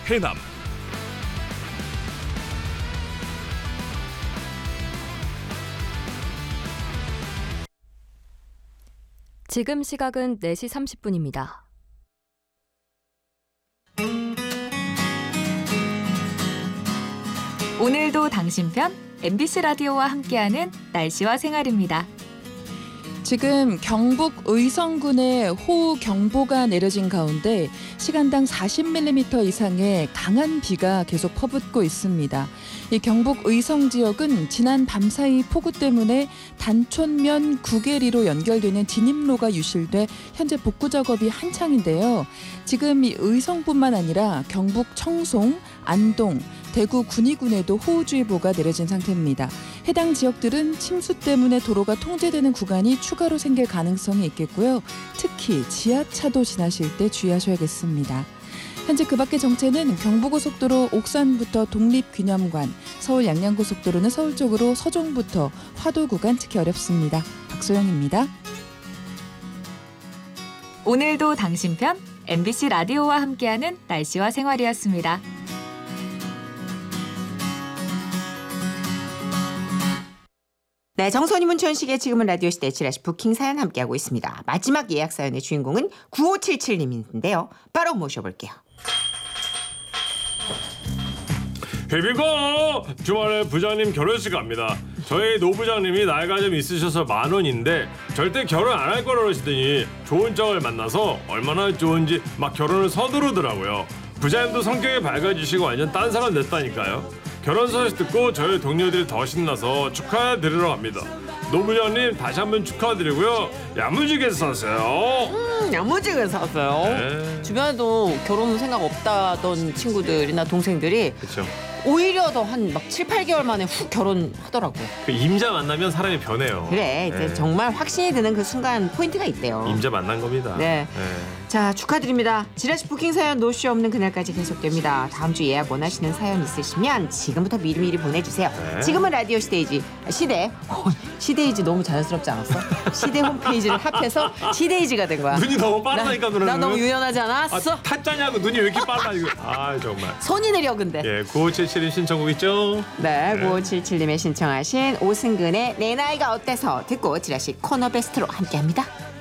해남. 지금 시각은 4시 30분입니다. 오늘도 당신 편 MBC 라디오와 함께하는 날씨와 생활입니다. 지금 경북 의성군에 호우경보가 내려진 가운데 시간당 40mm 이상의 강한 비가 계속 퍼붓고 있습니다. 이 경북 의성 지역은 지난 밤사이 폭우 때문에 단촌면 구계리로 연결되는 진입로가 유실돼 현재 복구 작업이 한창인데요. 지금 이 의성뿐만 아니라 경북 청송, 안동, 대구 군위군에도 호우주의보가 내려진 상태입니다. 해당 지역들은 침수 때문에 도로가 통제되는 구간이 추가로 생길 가능성이 있겠고요. 특히 지하차도 지나실 때 주의하셔야겠습니다. 현재 그 밖의 정체는 경부고속도로 옥산부터 독립기념관, 서울 양양고속도로는 서울 쪽으로 서종부터 화도 구간 찾기 어렵습니다. 박소영입니다. 오늘도 당신 편 MBC 라디오와 함께하는 날씨와 생활이었습니다. 네, 정선이 문천식의 지금은 라디오 시대 지라시 부킹 사연 함께하고 있습니다. 마지막 예약 사연의 주인공은 9577님인데요. 바로 모셔볼게요. 회비고 주말에 부장님 결혼식 갑니다. 저희 노부장님이 나이가 좀 있으셔서 만원인데 절대 결혼 안 할 거라 그러시더니 좋은 짝을 만나서 얼마나 좋은지 막 결혼을 서두르더라고요. 부장님도 성격이 밝아지시고 완전 딴 사람 됐다니까요. 결혼 소식 듣고 저희 동료들이 더 신나서 축하드리러 갑니다. 노부장님 다시 한번 축하드리고요. 야무지게 사세요. 야무지게 사세요. 네. 주변에도 결혼 생각 없다던 친구들이나 동생들이 그렇죠. 오히려 더 한 막 7, 8개월 만에 훅 결혼하더라고요. 그 임자 만나면 사람이 변해요. 그래, 이제 네. 정말 확신이 드는 그 순간 포인트가 있대요. 임자 만난 겁니다. 네. 자, 축하드립니다. 지라시 부킹 사연 노쇼 없는 그날까지 계속됩니다. 다음 주 예약 원하시는 사연 있으시면 지금부터 미리미리 보내주세요. 네. 지금은 라디오 시데이지 너무 자연스럽지 않았어? 시대 홈페이지를 합해서 시데이지가 된 거야. 눈이 너무 빠르다니까 누나. 나 너무 유연하지 않았어? 타짜냐고 눈이 왜 이렇게 빨라 이거. 아 정말. 손이 느려 근데. 예, 9577님 신청곡 있죠? 네, 9577님의 신청하신 오승근의 내 나이가 어때서 듣고 지라시 코너 베스트로 함께합니다.